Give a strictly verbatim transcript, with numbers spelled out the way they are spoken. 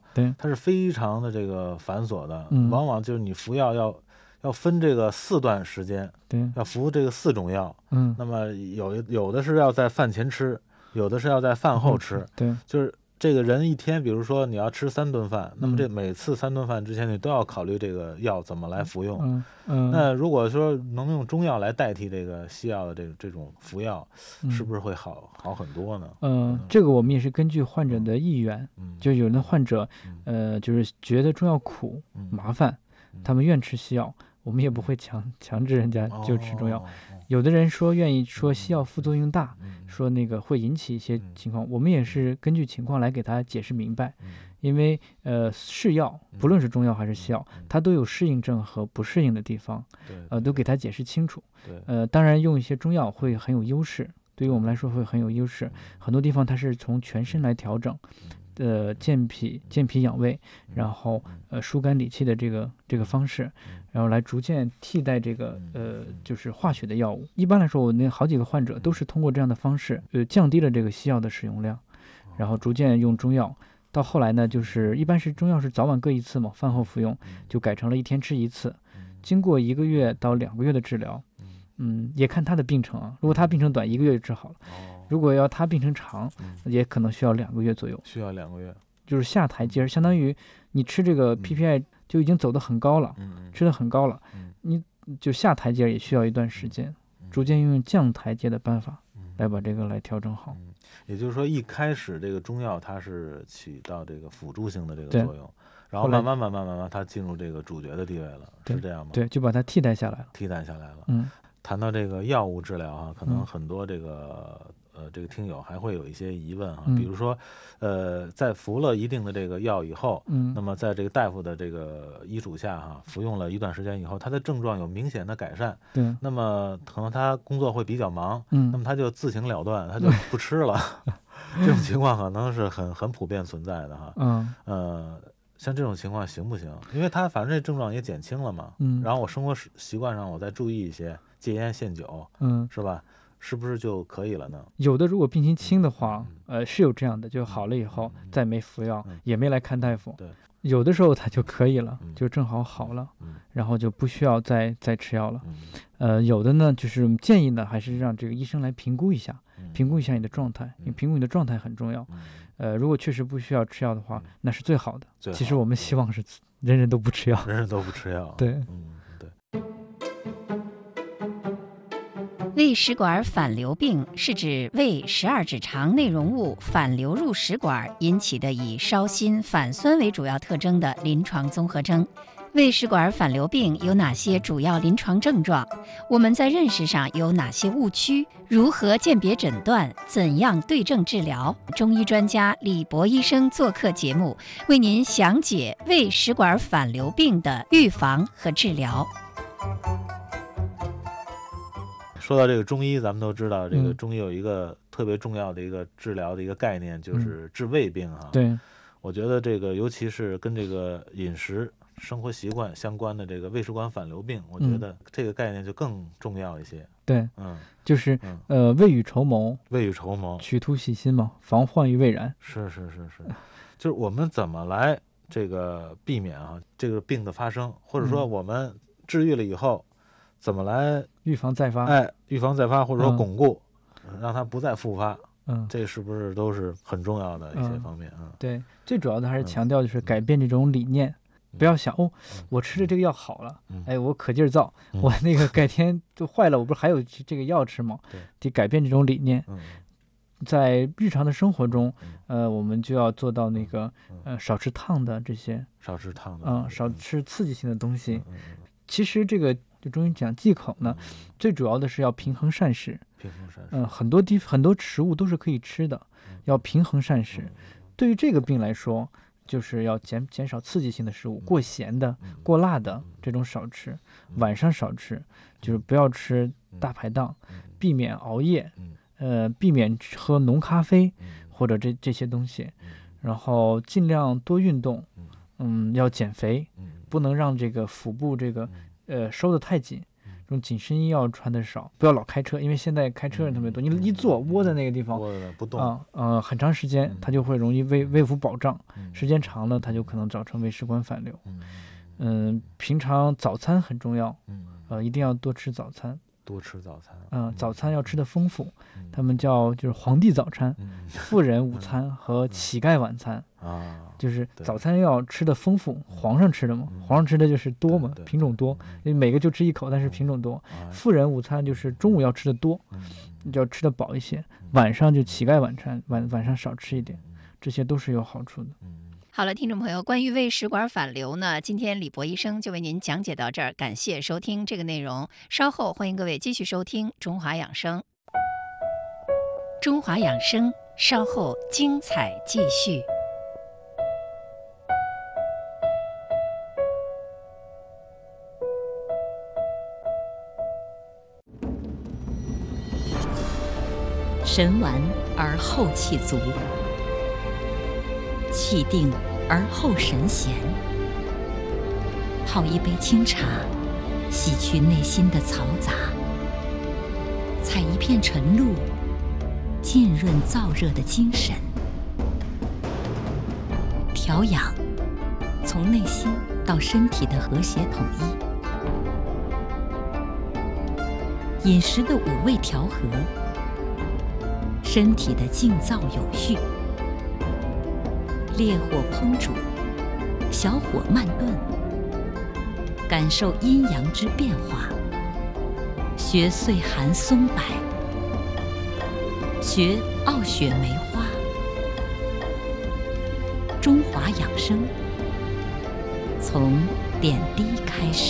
对， 它是非常的这个繁琐的， 嗯、 往往就是你服药要要分这个四段时间， 对， 要服这个四种药。 嗯， 那么有有的是要在饭前吃，有的是要在饭后吃， 嗯、对， 就是这个人一天，比如说你要吃三顿饭，那么这嗯、 每次三顿饭之前你都要考虑这个药怎么来服用。 嗯嗯， 那如果说能用中药来代替这个西药的这这种服药， 嗯、 是不是会好好很多呢？ 嗯、呃，这个我们也是根据患者的意愿， 嗯、 就有的患者，呃，就是觉得中药苦、 嗯、 麻烦，他们愿吃西药，我们也不会强强制人家就吃中药。 哦、 有的人说愿意说西药副作用大， 嗯、 说那个会引起一些情况，我们也是根据情况来给他解释明白。因为呃，是药，不论是中药还是西药，它都有适应症和不适应的地方，呃，都给他解释清楚。呃，当然用一些中药会很有优势，对于我们来说会很有优势。很多地方它是从全身来调整，呃，健脾健脾养胃，然后呃疏肝理气的这个这个方式，然后来逐渐替代这个呃就是化学的药物。一般来说，我那好几个患者都是通过这样的方式，呃，降低了这个西药的使用量，然后逐渐用中药。到后来呢，就是一般是中药是早晚各一次嘛，饭后服用，就改成了一天吃一次。经过一个月到两个月的治疗，嗯，也看他的病程啊。如果他病程短，一个月就治好了；如果要他病程长，也可能需要两个月左右。 需要两个月， 就是下台阶，相当于你吃这个 P P I 就已经走得很高了，吃得很高了，你就下台阶也需要一段时间，逐渐用降台阶的办法来把这个来调整好。 也就是说，一开始这个中药它是起到这个辅助性的这个作用，然后慢慢慢慢慢慢它进入这个主角的地位了，是这样吗？ 对，就把它替代下来了。 替代下来了。 嗯， 谈到这个药物治疗啊，可能很多这个、嗯、呃这个听友还会有一些疑问啊， 嗯、 比如说呃在服了一定的这个药以后， 嗯， 那么在这个大夫的这个医嘱下哈、啊，服用了一段时间以后，他的症状有明显的改善， 对， 那么可能他工作会比较忙， 嗯， 那么他就自行了断，他就不吃了。这种情况可能是很很普遍存在的哈， 嗯， 呃，像这种情况行不行？因为他反正这症状也减轻了嘛， 嗯， 然后我生活习惯上我再注意一些，戒烟限酒， 嗯， 是吧？是不是就可以了呢？ 有的如果病情轻的话，呃，是有这样的，就好了以后再没服药，也没来看大夫， 对， 有的时候他就可以了，就正好好了，然后就不需要再再吃药了。呃，有的呢，就是建议呢，还是让这个医生来评估一下。评估一下你的状态，因为评估你的状态很重要。呃，如果确实不需要吃药的话，那是最好的。 最好其实我们希望是人人都不吃药， 人人都不吃药。 对， 嗯，对。 胃食管反流病是指胃十二指肠内容物反流入食管引起的以烧心、反酸为主要特征的临床综合征。胃食管反流病有哪些主要临床症状？我们在认识上有哪些误区？如何鉴别诊断？怎样对症治疗？中医专家李博医生做客节目，为您详解胃食管反流病的预防和治疗。 说到这个中医，咱们都知道，这个中医有一个特别重要的一个治疗的一个概念，就是治胃病哈。 对， 我觉得这个尤其是跟这个饮食生活习惯相关的这个胃食管反流病，我觉得这个概念就更重要一些。 对， 嗯， 就是呃，未雨绸缪， 未雨绸缪， 取突细心嘛，防患于未然。 是是是是，就是我们怎么来这个避免啊这个病的发生，或者说我们治愈了以后，怎么来预防再发？ 哎，预防再发，或者说巩固，嗯、让它不再复发。 嗯， 这是不是都是很重要的一些方面啊、 嗯？对，最主要的还是强调就是改变这种理念。 嗯、 不要想哦，我吃了这个药好了， 嗯、 哎，我可劲儿造，嗯、我那个改天就坏了，我不是还有这个药吃吗？ 对， 得改变这种理念。 嗯、 在日常的生活中，呃，我们就要做到那个呃少吃烫的这些， 少吃烫的， 嗯，少吃刺激性的东西。 嗯、 其实这个就中医讲忌口呢，嗯、最主要的是要平衡膳食。 平衡膳食， 嗯、呃，很多地很多食物都是可以吃的，嗯、要平衡膳食。嗯、对于这个病来说，就是要减减少刺激性的食物，过咸的、过辣的这种少吃，晚上少吃，就是不要吃大排档，避免熬夜，呃，避免喝浓咖啡或者这这些东西，然后尽量多运动，嗯，要减肥，不能让这个腹部这个呃收得太紧。 这种紧身衣要穿的少，不要老开车，因为现在开车人特别多，你一坐窝在那个地方， 窝着不动啊呃很长时间，它就会容易胃胃腹饱胀，时间长了，它就可能造成胃食管反流。嗯，平常早餐很重要，呃，一定要多吃早餐。 多吃早餐， 嗯，早餐要吃的丰富，他们叫就是皇帝早餐、富人午餐和乞丐晚餐啊， 就是早餐要吃的丰富，皇上吃的嘛，皇上吃的就是多嘛，品种多，因为每个就吃一口，但是品种多。富人午餐就是中午要吃的多，就要吃的饱一些，晚上就乞丐晚餐，晚晚上少吃一点，这些都是有好处的。 好了，听众朋友，关于胃食管反流呢，今天李博医生就为您讲解到这儿，感谢收听这个内容。稍后欢迎各位继续收听《中华养生》。中华养生，稍后精彩继续。神完而后气足，气定而后神闲。泡一杯清茶，洗去内心的嘈杂；采一片晨露，浸润燥热的精神。调养，从内心到身体的和谐统一。饮食的五味调和，身体的静躁有序。烈火烹煮，小火慢炖，感受阴阳之变化。学岁寒松柏，学傲雪梅花。中华养生，从点滴开始。